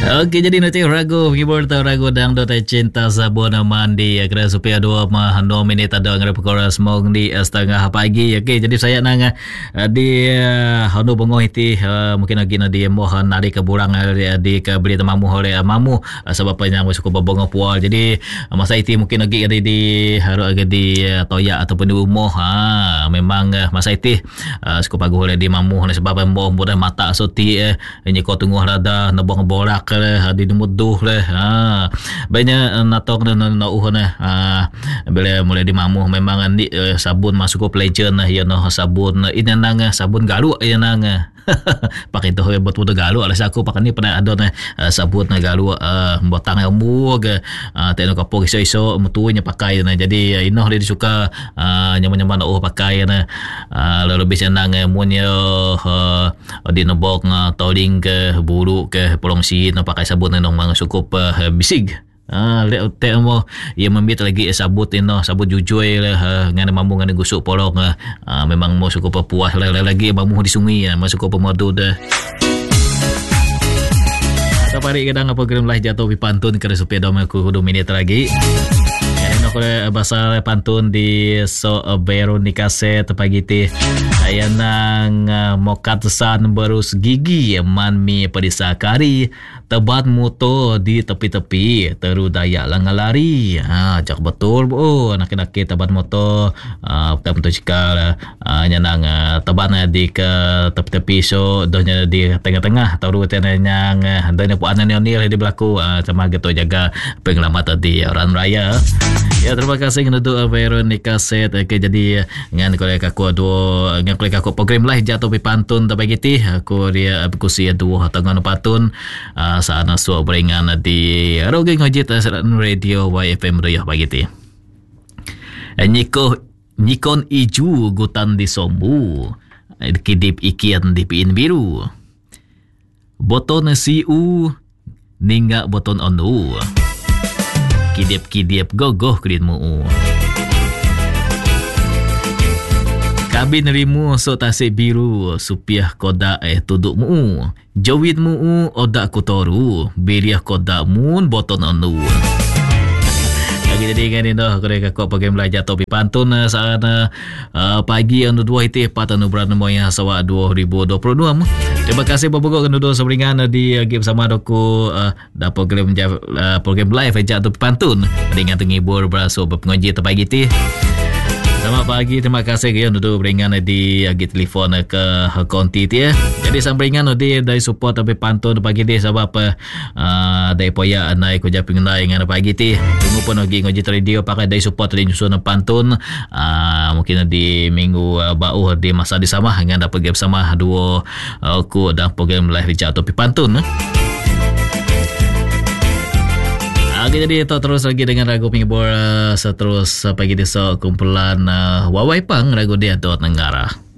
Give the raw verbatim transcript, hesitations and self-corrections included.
Okey, jadi nanti ragu menghibur tau ragu dang dot cinta sabun mandi ya kira supaya dua mah dua minit ada ngara perkara semong di setengah pagi. Okey, jadi saya nang di hanu bongo iti mungkin lagi na di mohon nari ke burang di ke beli temamu oleh mamu sebab yang suka bongo pual. Jadi masa iti mungkin lagi ada di harus lagi di toya ataupun di rumah. Ha memang masa iti suka pagu oleh di mamu sebab moh mudah mata suti eh nyeko tunggu rada nabong borak di muduh leh ha banyak natok dan nauh nah bila mulai dimamuh memang ni sabun masuk ke legend ya noh sabun ini nang sabun galuk ya nang pakai tu buat buat galuk lah aku pakai ni pernah ada nah sabun galuk botang ilmu ke tengok kapok iso-iso mutunya pakai nah jadi inoh dia suka nyaman-nyaman nauh pakai nah lebih senang munnya di nebok toling ke bulu ke polongsi pakai sabun nang mang cukup uh, bisig. Ah, lek te mo ia membit lagi sabut ino sabut jujui lah uh, ngana mambu ngana gusuk polong uh, uh, memang mo cukup puas lah lagi mambu di sungai uh, masuk ke pemadu dah. Atau pari kadang program lah jatuh pi pantun ke supaya dom aku dua minit lagi. Nak bahasa pantun di so Veronica set pagi ti ayan nang uh, mokatsan berus gigi man mi pedisakari tebat moto di tepi-tepi teru daya langalari ha cak betul oh nak-nak tebat moto uh, betul cikal uh, nyanang uh, teban di ke tepi-tepi so donya di tengah-tengah teru tenang uh, donya puanan ni di belaku uh, sama gitu jaga penyelamatan di orang raya. Ya terima kasih untuk Veronica set. Okay, jadi ngan kalau aku dua ngan kalau aku program lah jatuh pi pantun tak begitu aku dia aku sia dua tangan pantun uh, sana suap beringan di Rogi Ngojit Radio Y F M Raya begitu. Niko Nikon iju gutan di sombu kidip ikian di piin biru boton si u ningga boton onu kidip-kidip gogoh kreditmu. Kabin rimu so tasik biru supiah koda eh tudukmu. Jawitmu odak kutoru beriah koda mun boton onu. Lagi jadi kan ini dah kerja kau pakai belajar topi pantun saat uh, pagi yang dua itu empat bulan moya sawa dua ribu dua puluh dua. Terima kasih bapak kan dua seberingan di uh, game sama doku uh, da program uh, program live aja topi pantun dengan tenghibur beraso pengaji pagi ti. Selamat pagi, terima kasih ya untuk beringan di agi telefon ke konti dia. Jadi sambringan di dari support tapi pantun pagi dia sebab uh, dari poya anai ko japing lai dengan pagi ti. Tunggu pun lagi ngoji radio pakai dari support dari nyusun pantun. Uh, mungkin di minggu uh, bau di masa di sama dengan dapat game sama dua uh, ku dan program live jatuh tapi pantun. Oke, jadi itu terus lagi dengan ragu penghibur uh, seterus uh, pagi besok kumpulan uh, Wawai Pang ragu dia Dot Nenggara.